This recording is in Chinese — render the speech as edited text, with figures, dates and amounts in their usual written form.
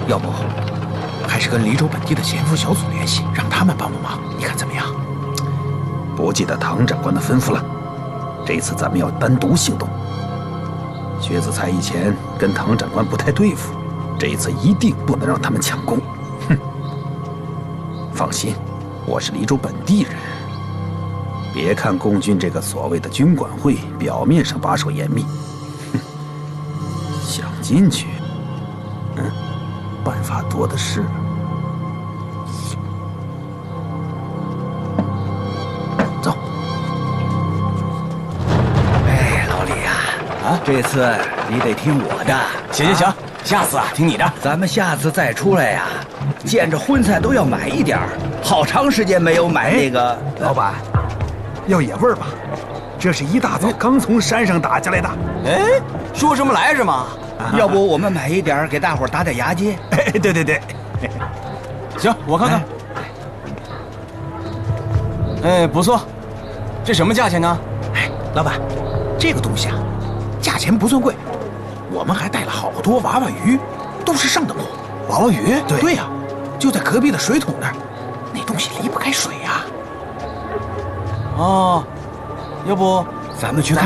要不还是跟黎州本地的潜伏小组联系，让他们帮帮忙，你看怎么样？ 不记得唐长官的吩咐了，这次咱们要单独行动。薛子才以前跟唐长官不太对付，这一次一定不能让他们抢功。哼！放心，我是黎州本地人。别看共军这个所谓的军管会表面上把守严密，哼，想进去，办法多的是。走。 哎，老李呀，这次你得听我的。 行，下次听你的。 咱们下次再出来呀，见着荤菜都要买一点儿。好长时间没有买那个。 老板，要野味儿吧？这是一大早刚从山上打下来的。 哎，说什么来着嘛？ 要不我们买一点儿给大伙儿打点牙祭？ 哎，对。 行，我看看。哎，不错。这什么价钱呢？ 哎，老板，这个东西啊，价钱不算贵。我们还带了好多娃娃鱼，都是上等货。 娃娃鱼？ 对呀，就在隔壁的水桶那儿。那东西离不开水呀。 哦，要不咱们去看。